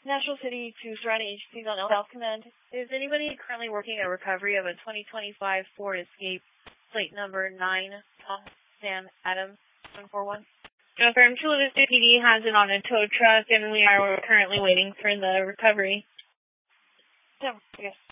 National City to surrounding agencies on South Command. Is anybody currently working a recovery of a 2025 Ford Escape, plate number 9, Tom Sam Adams 741? Confirm, Chula Vista PD has it on a tow truck, and we are currently waiting for the recovery. Yes.